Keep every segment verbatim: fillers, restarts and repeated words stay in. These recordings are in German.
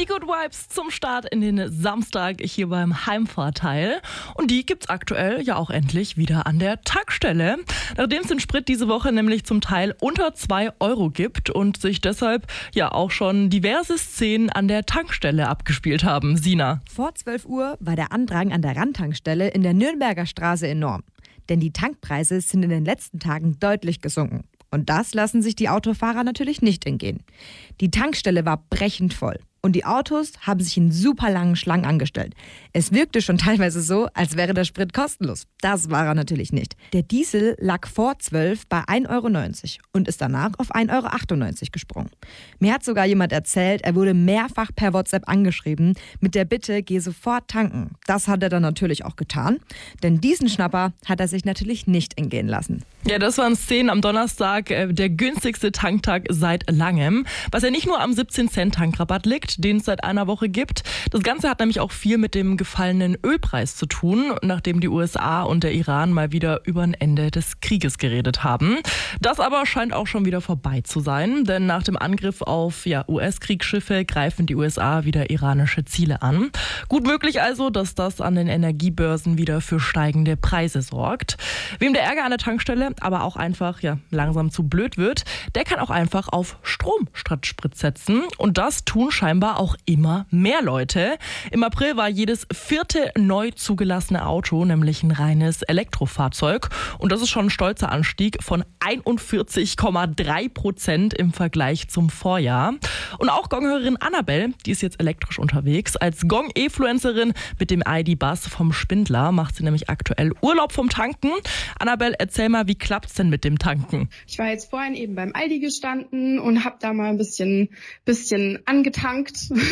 Die Good Vibes zum Start in den Samstag hier beim Heimvorteil. Und die gibt's aktuell ja auch endlich wieder an der Tankstelle. Nachdem es den Sprit diese Woche nämlich zum Teil unter zwei Euro gibt und sich deshalb ja auch schon diverse Szenen an der Tankstelle abgespielt haben. Sina. Vor zwölf Uhr war der Andrang an der Randtankstelle in der Nürnberger Straße enorm. Denn die Tankpreise sind in den letzten Tagen deutlich gesunken. Und das lassen sich die Autofahrer natürlich nicht entgehen. Die Tankstelle war brechend voll. Und die Autos haben sich in super langen Schlangen angestellt. Es wirkte schon teilweise so, als wäre der Sprit kostenlos. Das war er natürlich nicht. Der Diesel lag vor zwölf bei ein Euro neunzig und ist danach auf ein Euro achtundneunzig gesprungen. Mir hat sogar jemand erzählt, er wurde mehrfach per WhatsApp angeschrieben mit der Bitte, geh sofort tanken. Das hat er dann natürlich auch getan, denn diesen Schnapper hat er sich natürlich nicht entgehen lassen. Ja, das waren Szenen am Donnerstag, äh, der günstigste Tanktag seit langem. Was ja nicht nur am siebzehn Cent Tankrabatt liegt, den es seit einer Woche gibt. Das Ganze hat nämlich auch viel mit dem gefallenen Ölpreis zu tun, nachdem die U S A und der Iran mal wieder über ein Ende des Krieges geredet haben. Das aber scheint auch schon wieder vorbei zu sein, denn nach dem Angriff auf ja, U S-Kriegsschiffe greifen die U S A wieder iranische Ziele an. Gut möglich also, dass das an den Energiebörsen wieder für steigende Preise sorgt. Wem der Ärger an der Tankstelle aber auch einfach ja, langsam zu blöd wird, der kann auch einfach auf Strom statt Sprit setzen. Und das tun scheinbar auch immer mehr Leute. Im April war jedes vierte neu zugelassene Auto nämlich ein reines Elektrofahrzeug. Und das ist schon ein stolzer Anstieg von einundvierzig Komma drei Prozent im Vergleich zum Vorjahr. Und auch Gonghörerin Annabelle, die ist jetzt elektrisch unterwegs. Als Gong-Influencerin mit dem I D-Bus vom Spindler macht sie nämlich aktuell Urlaub vom Tanken. Annabelle, erzähl mal, wie klappt's denn mit dem Tanken? Ich war jetzt vorhin eben beim Aldi gestanden und habe da mal ein bisschen, bisschen angetankt.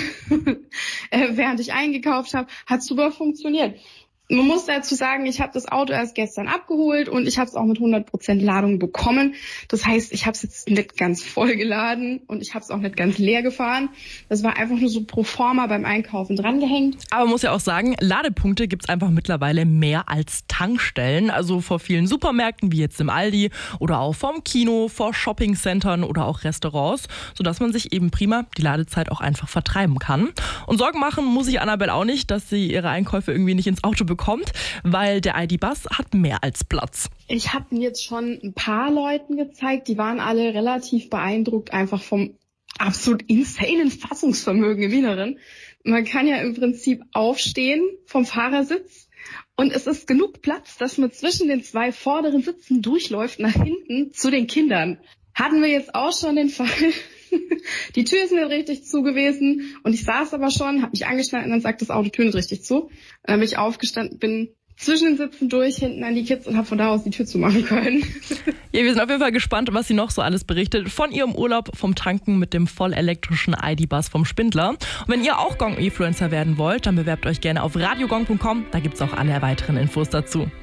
Während ich eingekauft habe, hat super funktioniert. Man muss dazu sagen, ich habe das Auto erst gestern abgeholt und ich habe es auch mit hundert Prozent Ladung bekommen. Das heißt, ich habe es jetzt nicht ganz voll geladen und ich habe es auch nicht ganz leer gefahren. Das war einfach nur so pro forma beim Einkaufen drangehängt. Aber man muss ja auch sagen, Ladepunkte gibt's einfach mittlerweile mehr als Tankstellen. Also vor vielen Supermärkten wie jetzt im Aldi oder auch vorm Kino, vor Shoppingcentern oder auch Restaurants, sodass man sich eben prima die Ladezeit auch einfach vertreiben kann. Und Sorgen machen muss sich Annabelle auch nicht, dass sie ihre Einkäufe irgendwie nicht ins Auto bekommt. Kommt, weil der I D-Bus hat mehr als Platz. Ich habe ihn jetzt schon ein paar Leuten gezeigt, die waren alle relativ beeindruckt, einfach vom absolut insanen Fassungsvermögen im Inneren. Man kann ja im Prinzip aufstehen vom Fahrersitz und es ist genug Platz, dass man zwischen den zwei vorderen Sitzen durchläuft nach hinten zu den Kindern. Hatten wir jetzt auch schon den Fall. Die Tür ist nicht richtig zu gewesen und ich saß aber schon, habe mich angeschnallt und dann sagt das Auto Tür nicht richtig zu. Dann bin ich aufgestanden, bin zwischen den Sitzen durch, hinten an die Kids und habe von da aus die Tür zumachen können. Ja, wir sind auf jeden Fall gespannt, was sie noch so alles berichtet von ihrem Urlaub vom Tanken mit dem vollelektrischen I D-Bus vom Spindler. Und wenn ihr auch Gong-Influencer werden wollt, dann bewerbt euch gerne auf radiogong punkt com, da gibt's auch alle weiteren Infos dazu.